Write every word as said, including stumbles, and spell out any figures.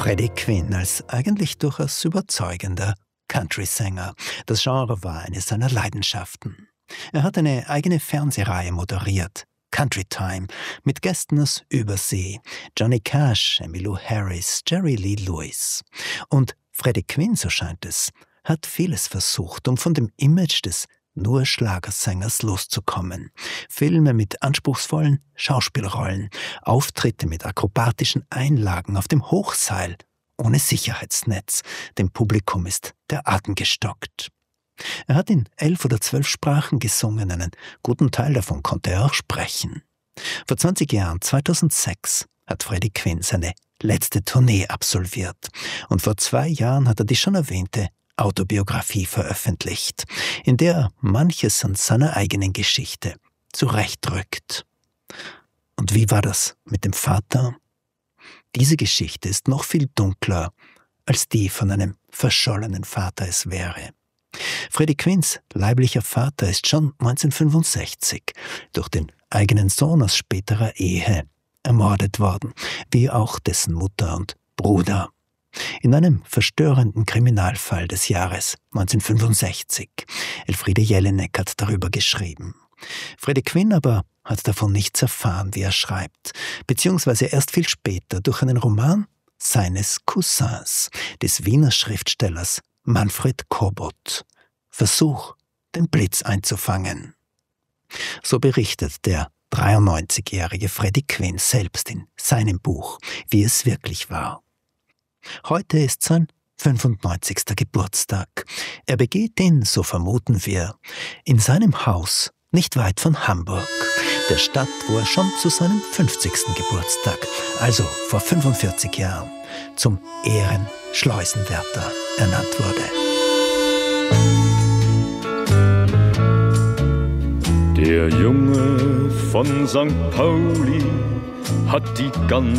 Freddie Quinn als eigentlich durchaus überzeugender Country-Sänger. Das Genre war eine seiner Leidenschaften. Er hat eine eigene Fernsehreihe moderiert, Country Time, mit Gästen aus Übersee, Johnny Cash, Emmylou Harris, Jerry Lee Lewis. Und Freddie Quinn, so scheint es, hat vieles versucht, um von dem Image des nur Schlagersängers loszukommen. Filme mit anspruchsvollen Schauspielrollen, Auftritte mit akrobatischen Einlagen auf dem Hochseil, ohne Sicherheitsnetz. Dem Publikum ist der Atem gestockt. Er hat in elf oder zwölf Sprachen gesungen, einen guten Teil davon konnte er auch sprechen. Vor zwanzig Jahren, zweitausendsechs, hat Freddie Quinn seine letzte Tournee absolviert. Und vor zwei Jahren hat er die schon erwähnte Autobiografie veröffentlicht, in der er manches an seiner eigenen Geschichte zurechtrückt. Und wie war das mit dem Vater? Diese Geschichte ist noch viel dunkler, als die von einem verschollenen Vater es wäre. Freddie Quinns leiblicher Vater ist schon neunzehnhundertfünfundsechzig durch den eigenen Sohn aus späterer Ehe ermordet worden, wie auch dessen Mutter und Bruder. In einem verstörenden Kriminalfall des Jahres neunzehnhundertfünfundsechzig. Elfriede Jelinek hat darüber geschrieben. Freddie Quinn aber hat davon nichts erfahren, wie er schreibt, beziehungsweise erst viel später durch einen Roman seines Cousins, des Wiener Schriftstellers Manfred Kobot. Versuch, den Blitz einzufangen. So berichtet der dreiundneunzigjährige Freddie Quinn selbst in seinem Buch, wie es wirklich war. Heute ist sein fünfundneunzigster Geburtstag. Er begeht ihn, so vermuten wir, in seinem Haus nicht weit von Hamburg, der Stadt, wo er schon zu seinem fünfzigsten Geburtstag, also vor fünfundvierzig Jahren, zum Ehrenschleusenwärter ernannt wurde. Der Junge von Sankt Pauli hat die ganze